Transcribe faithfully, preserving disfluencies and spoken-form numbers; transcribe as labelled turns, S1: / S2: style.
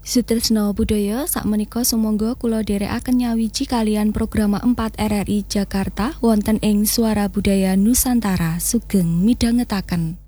S1: Sutresna budaya sakmenika sumangga kula dherekaken nyawiji kalian program empat R R I Jakarta wonten ing Suara Budaya Nusantara. Sugeng midhangetaken.